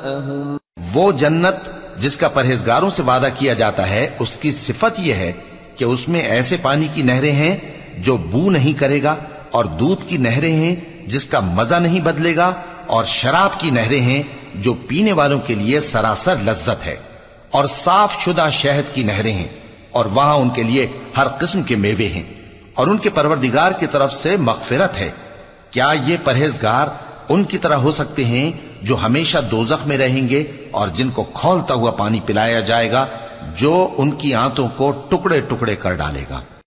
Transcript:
مَأْوَاهُمْ। वो जन्नत जिसका परहेजगारों से वादा किया जाता है, उसकी सिफत यह है कि उसमें ऐसे पानी की नहरें हैं जो बू नहीं करेगा, और दूध की नहरें हैं जिसका मजा नहीं बदलेगा, और शराब की नहरें हैं जो पीने वालों के लिए सरासर लज्जत है, और साफ शुदा शहद की नहरें हैं, और वहां उनके लिए हर किस्म के मेवे हैं, और उनके परवरदिगार की तरफ से मगफिरत है। क्या ये परहेजगार उनकी तरह हो सकते हैं जो हमेशा दोजख में रहेंगे और जिनको खौलता हुआ पानी पिलाया जाएगा जो उनकी आंतों को टुकड़े टुकड़े कर डालेगा।